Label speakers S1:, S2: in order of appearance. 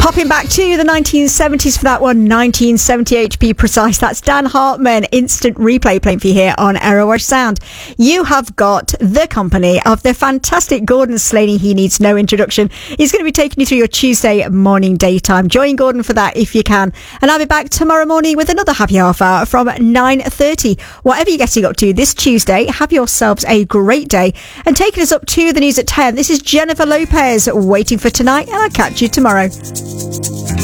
S1: Hopping back to the 1970s for that one, 1978 to be precise. That's Dan Hartman, Instant Replay, playing for you here on Aerowash Sound. You have got the company of the fantastic Gordon Slaney. He needs no introduction. He's going to be taking you through your Tuesday morning daytime. Join Gordon for that if you can. And I'll be back tomorrow morning with another happy half hour from 9:30. Whatever you're getting up to this Tuesday, have yourselves a great day. And taking us up to the news at 10, this is Jennifer Lopez, Waiting for Tonight, and I'll catch you tomorrow.